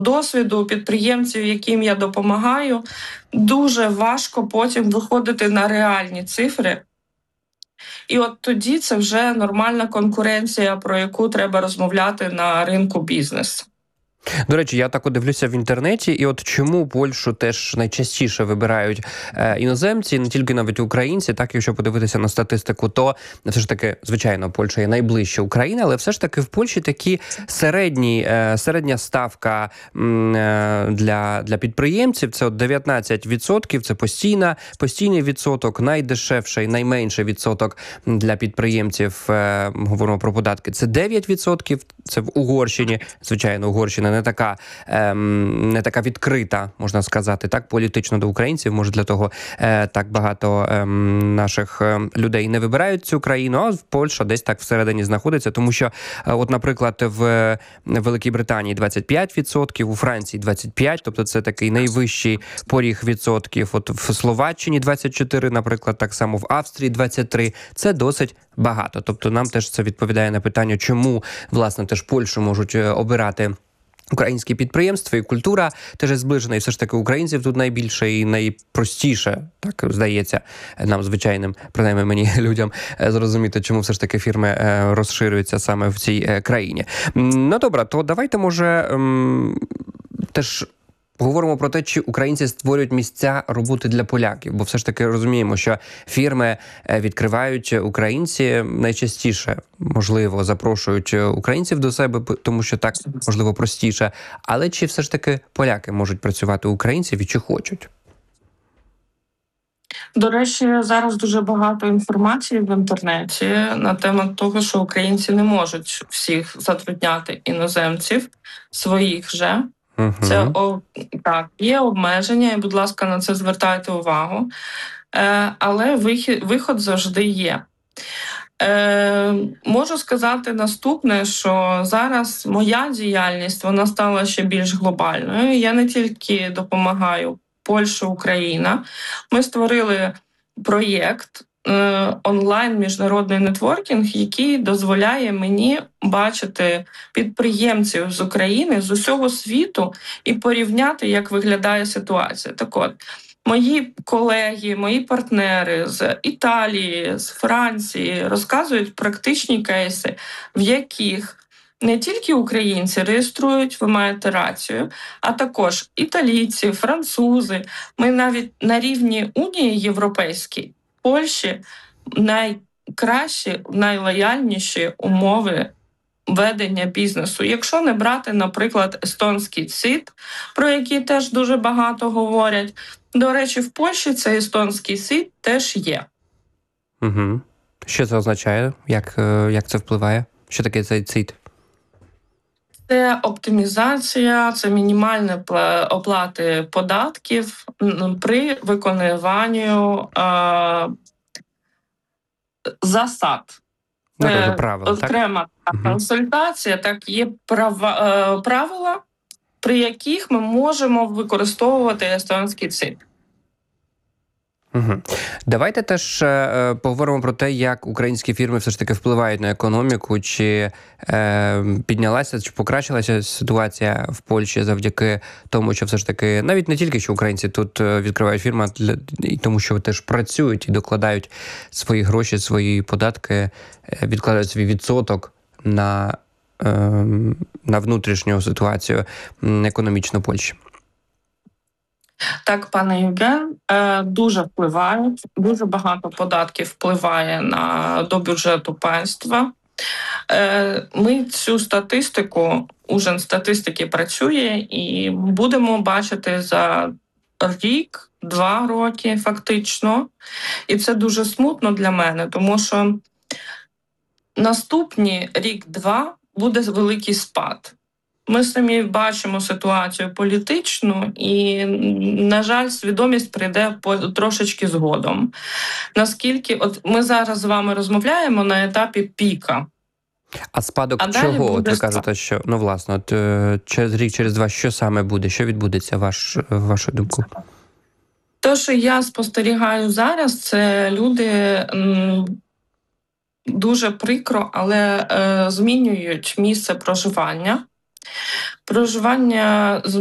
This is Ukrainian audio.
досвіду підприємців, яким я допомагаю, дуже важко потім виходити на реальні цифри. І от тоді це вже нормальна конкуренція, про яку треба розмовляти на ринку бізнесу. До речі, я так дивлюся в інтернеті, і от чому Польщу теж найчастіше вибирають іноземці, не тільки навіть українці, так, якщо подивитися на статистику, то все ж таки, звичайно, Польща є найближче Україна, але все ж таки в Польщі такі середня ставка для підприємців, це от 19%, це постійний відсоток, найдешевший, найменший відсоток для підприємців, говоримо про податки, це 9%, це в Угорщині, звичайно, Угорщина не така відкрита, можна сказати, так, політично до українців. Може, для того так багато наших людей не вибирають цю країну, а Польща десь так всередині знаходиться, тому що, от, наприклад, в Великій Британії 25%, у Франції 25%, тобто це такий найвищий поріг відсотків. От в Словаччині 24%, наприклад, так само в Австрії 23%. Це досить багато. Тобто нам теж це відповідає на питання, чому, власне, теж Польщу можуть обирати українські підприємства, і культура теж зближена, і все ж таки українців тут найбільше і найпростіше, так здається, нам, звичайним, принаймні мені, людям, зрозуміти, чому все ж таки фірми розширюються саме в цій країні. Ну, добре, то давайте, може, теж говоримо про те, чи українці створюють місця роботи для поляків, бо все ж таки розуміємо, що фірми відкривають українці найчастіше, можливо, запрошують українців до себе, тому що так, можливо, простіше. Але чи все ж таки поляки можуть працювати у українців і чи хочуть? До речі, зараз дуже багато інформації в інтернеті на тему того, що українці не можуть всіх затрудняти іноземців, своїх же. Це так, є обмеження, і, будь ласка, на це звертайте увагу. Але виход завжди є. Можу сказати наступне, що зараз моя діяльність, вона стала ще більш глобальною. Я не тільки допомагаю Польща, Україна. Ми створили проєкт онлайн міжнародний нетворкінг, який дозволяє мені бачити підприємців з України, з усього світу і порівняти, як виглядає ситуація. Так от, мої колеги, мої партнери з Італії, з Франції розказують практичні кейси, в яких не тільки українці реєструють, ви маєте рацію, а також італійці, французи. Ми навіть на рівні Унії Європейській, Польщі найкращі, найлояльніші умови ведення бізнесу. Якщо не брати, наприклад, естонський СІД, про який теж дуже багато говорять. До речі, в Польщі цей естонський СІД теж є. Угу. Що це означає? Як це впливає? Що таке цей СІД? Це оптимізація, це мінімальні оплати податків при виконуванні засад. Окрема консультація, так, є правила, при яких ми можемо використовувати естонський СІД. Давайте теж поговоримо про те, як українські фірми все ж таки впливають на економіку, чи піднялася, чи покращилася ситуація в Польщі завдяки тому, що все ж таки, навіть не тільки, що українці тут відкривають фірми, і тому, що теж працюють і докладають свої гроші, свої податки, відкладають свій відсоток на внутрішню ситуацію економічну Польщі. Так, пане Євген, дуже впливають, дуже багато податків впливає до бюджету państwa. Ми цю статистику, Урząd статистики працює, і будемо бачити за рік, 2 роки фактично. І це дуже смутно для мене, тому що наступні рік-два буде великий спад. Ми самі бачимо ситуацію політичну і, на жаль, свідомість прийде трошечки згодом. Наскільки, от ми зараз з вами розмовляємо на етапі піка. А спадок чого? От ви кажете, що, ну, власне, от, через рік, через 2, що саме буде? Що відбудеться, вашу думку? Те, що я спостерігаю зараз, це люди дуже прикро, але змінюють місце проживання. Проживання з